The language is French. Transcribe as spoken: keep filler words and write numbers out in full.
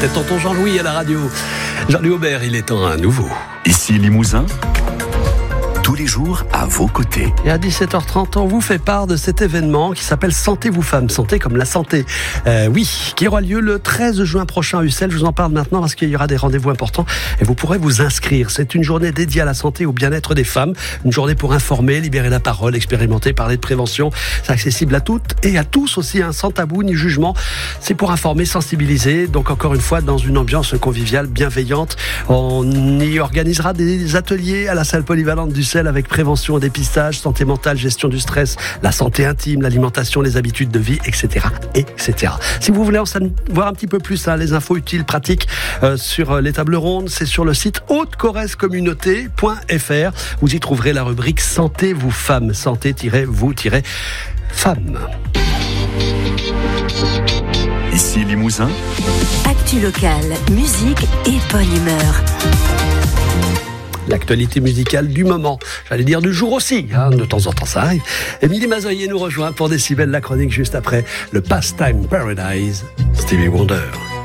C'était tonton Jean-Louis à la radio. Jean-Louis Aubert, il est temps à nouveau. Ici Limousin, tous les jours à vos côtés. Et à dix-sept heures trente, on vous fait part de cet événement qui s'appelle Santé vous femmes, santé comme la santé. Euh, oui, qui aura lieu le treize juin prochain à Ussel. Je vous en parle maintenant parce qu'il y aura des rendez-vous importants et vous pourrez vous inscrire. C'est une journée dédiée à la santé et au bien-être des femmes. Une journée pour informer, libérer la parole, expérimenter, parler de prévention. C'est accessible à toutes et à tous aussi, hein, sans tabou ni jugement. C'est pour informer, sensibiliser. Donc encore une fois, dans une ambiance conviviale, bienveillante. On y organisera des ateliers à la salle polyvalente d'Ussel avec prévention, dépistage, santé mentale, gestion du stress, la santé intime, l'alimentation, les habitudes de vie, et cetera, et cetera. Si vous voulez en savoir un petit peu plus, hein, les infos utiles, pratiques euh, sur les tables rondes, c'est sur le site haute corrèze communauté point f r. Vous y trouverez la rubrique Santé vous femmes, santé-vous-femmes. Ici Limousin, actu locale, musique et bonne humeur. L'actualité musicale du moment, j'allais dire du jour aussi, hein, de temps en temps ça arrive. Émilie Mazoyer nous rejoint pour Décibel, la chronique juste après le Pastime Paradise, Stevie Wonder.